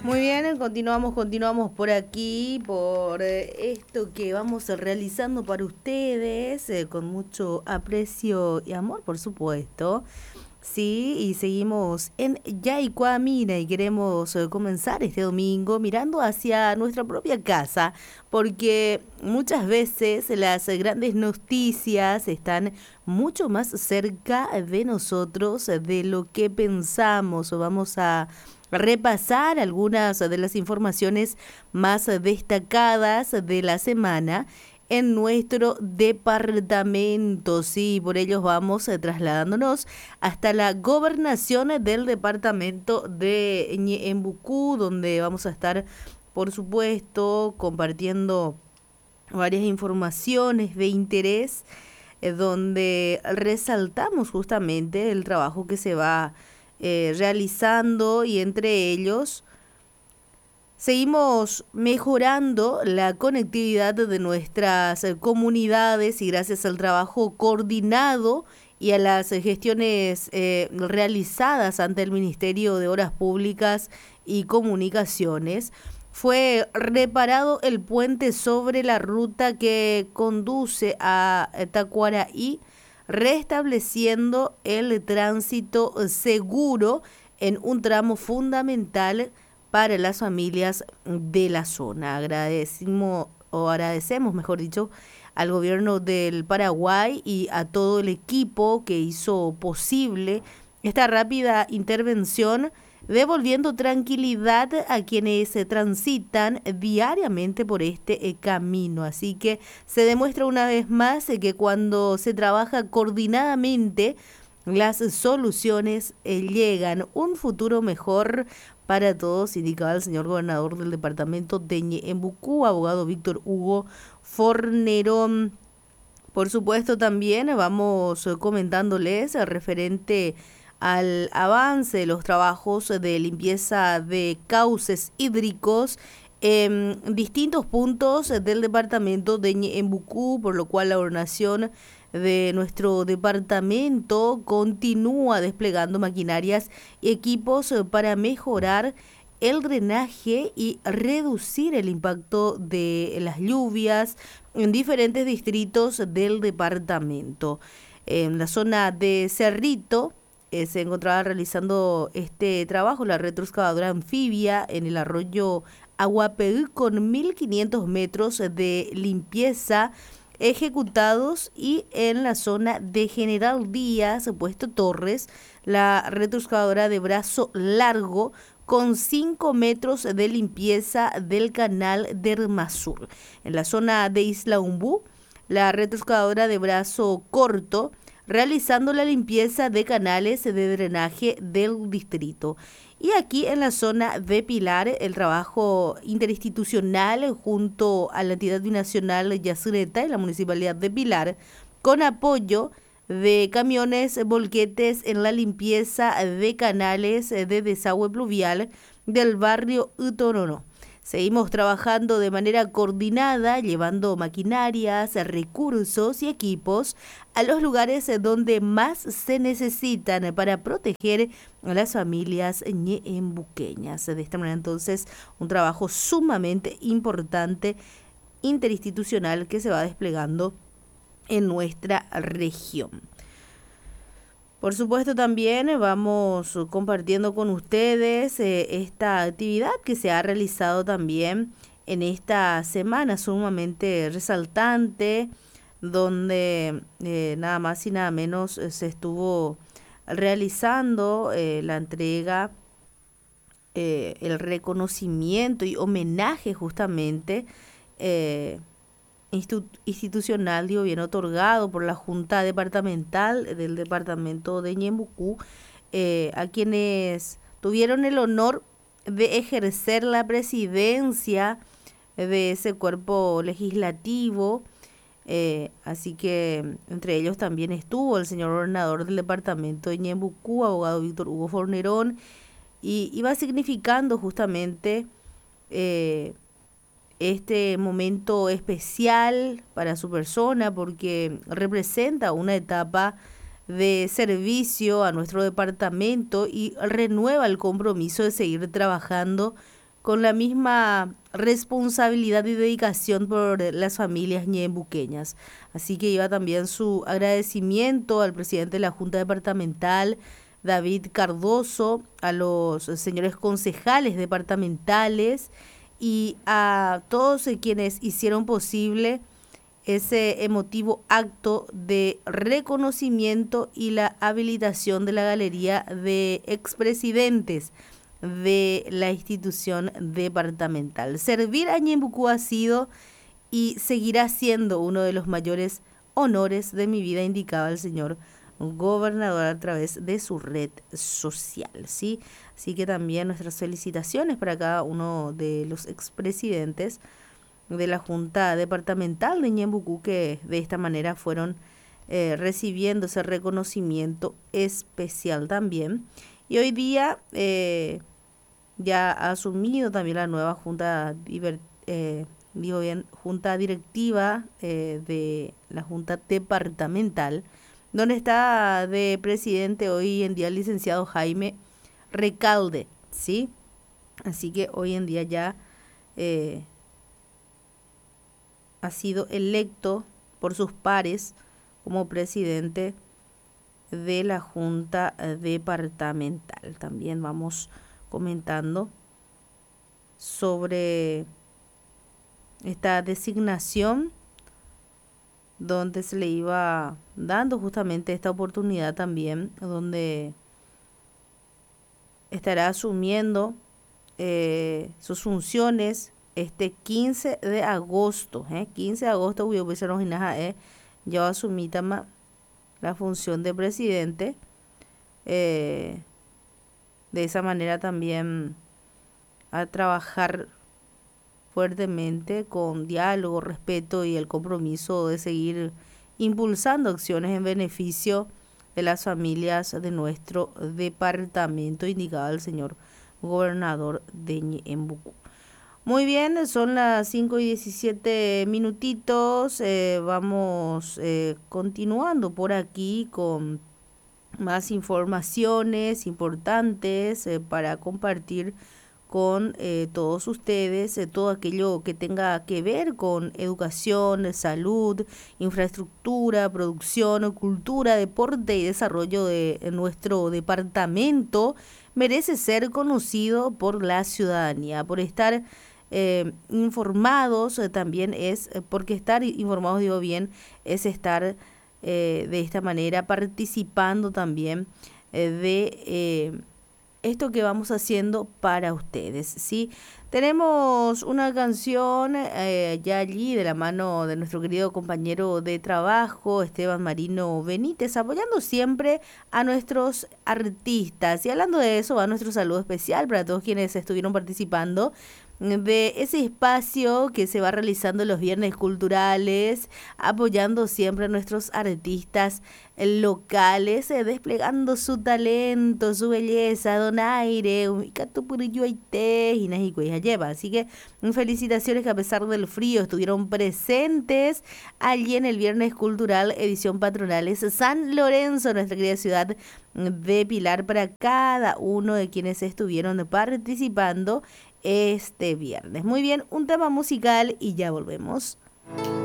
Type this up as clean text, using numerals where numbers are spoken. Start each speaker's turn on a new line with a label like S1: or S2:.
S1: Muy bien, continuamos por aquí, por esto que vamos realizando para ustedes, con mucho aprecio y amor, por supuesto. Sí, y seguimos en Yaicuamina y queremos comenzar este domingo mirando hacia nuestra propia casa, porque muchas veces las grandes noticias están mucho más cerca de nosotros de lo que pensamos o vamos a repasar algunas de las informaciones más destacadas de la semana en nuestro departamento. Sí, por ello vamos trasladándonos hasta la gobernación del departamento de Ñeembucú, donde vamos a estar, por supuesto, compartiendo varias informaciones de interés, donde resaltamos justamente el trabajo que se va realizando y entre ellos seguimos mejorando la conectividad de nuestras comunidades y gracias al trabajo coordinado y a las gestiones realizadas ante el Ministerio de Obras Públicas y Comunicaciones, fue reparado el puente sobre la ruta que conduce a Tacuaraí, restableciendo el tránsito seguro en un tramo fundamental para las familias de la zona. Agradecemos, mejor dicho, al gobierno del Paraguay y a todo el equipo que hizo posible esta rápida intervención, devolviendo tranquilidad a quienes se transitan diariamente por este camino. Así que se demuestra una vez más que cuando se trabaja coordinadamente, las soluciones llegan. Un futuro mejor para todos, indicaba el señor gobernador del departamento de Ñeembucú, abogado Víctor Hugo Fornerón. Por supuesto, también vamos comentándoles referente al avance de los trabajos de limpieza de cauces hídricos en distintos puntos del departamento de Ñeembucú, por lo cual la gobernación de nuestro departamento continúa desplegando maquinarias y equipos para mejorar el drenaje y reducir el impacto de las lluvias en diferentes distritos del departamento. En la zona de Cerrito se encontraba realizando este trabajo la retroexcavadora anfibia en el arroyo Aguapeú con 1.500 metros de limpieza ejecutados, y en la zona de General Díaz, puesto Torres, la retroexcavadora de brazo largo con 5 metros de limpieza del canal de Ermasur. En la zona de Isla Umbú, la retroexcavadora de brazo corto realizando la limpieza de canales de drenaje del distrito. Y aquí en la zona de Pilar, el trabajo interinstitucional junto a la entidad binacional Yacyretá y la municipalidad de Pilar, con apoyo de camiones volquetes en la limpieza de canales de desagüe pluvial del barrio Utororo. Seguimos trabajando de manera coordinada, llevando maquinarias, recursos y equipos a los lugares donde más se necesitan para proteger a las familias ñeembuqueñas. De esta manera, entonces, un trabajo sumamente importante interinstitucional que se va desplegando en nuestra región. Por supuesto, también vamos compartiendo con ustedes esta actividad que se ha realizado también en esta semana sumamente resaltante, donde nada más y nada menos se estuvo realizando la entrega, el reconocimiento y homenaje justamente institucional, digo bien, otorgado por la Junta Departamental del Departamento de Ñeembucú, a quienes tuvieron el honor de ejercer la presidencia de ese cuerpo legislativo. Así que entre ellos también estuvo el señor gobernador del departamento de Ñeembucú, abogado Víctor Hugo Fornerón, y va significando justamente este momento especial para su persona, porque representa una etapa de servicio a nuestro departamento y renueva el compromiso de seguir trabajando con la misma responsabilidad y dedicación por las familias ñembuqueñas. Así que iba también su agradecimiento al presidente de la Junta Departamental, David Cardoso, a los señores concejales departamentales y a todos quienes hicieron posible ese emotivo acto de reconocimiento y la habilitación de la galería de expresidentes de la institución departamental. Servir a Ñembucú ha sido y seguirá siendo uno de los mayores honores de mi vida, indicaba el señor gobernador a través de su red social, ¿sí? Así que también nuestras felicitaciones para cada uno de los expresidentes de la Junta Departamental de Ñembucú, que de esta manera fueron recibiendo ese reconocimiento especial también. Y hoy día ya ha asumido también la nueva Junta, Junta Directiva de la Junta Departamental, donde está de presidente hoy en día el licenciado Jaime Recalde, ¿sí? Así que hoy en día ya ha sido electo por sus pares como presidente de la Junta Departamental. También vamos comentando sobre esta designación donde se le iba dando justamente esta oportunidad también, donde estará asumiendo sus funciones este 15 de agosto. 15 de agosto, ya asumí la función de presidente. De esa manera también a trabajar fuertemente con diálogo, respeto y el compromiso de seguir impulsando acciones en beneficio de las familias de nuestro departamento, indicaba el señor gobernador de Ñembucú. Muy bien, son las 5:17 minutitos. Vamos continuando por aquí con más informaciones importantes para compartir con todos ustedes, todo aquello que tenga que ver con educación, salud, infraestructura, producción, cultura, deporte y desarrollo de nuestro departamento merece ser conocido por la ciudadanía, por estar informados también es, porque estar informados, digo bien, es estar de esta manera participando también de esto que vamos haciendo para ustedes, ¿sí? Tenemos una canción ya allí de la mano de nuestro querido compañero de trabajo, Esteban Marino Benítez, apoyando siempre a nuestros artistas. Y hablando de eso, va nuestro saludo especial para todos quienes estuvieron participando de ese espacio que se va realizando los viernes culturales, apoyando siempre a nuestros artistas locales, desplegando su talento, su belleza, donaire, lleva. Así que felicitaciones que a pesar del frío estuvieron presentes allí en el viernes cultural edición Patronales San Lorenzo, nuestra querida ciudad de Pilar, para cada uno de quienes estuvieron participando este viernes. Muy bien, un tema musical y ya volvemos.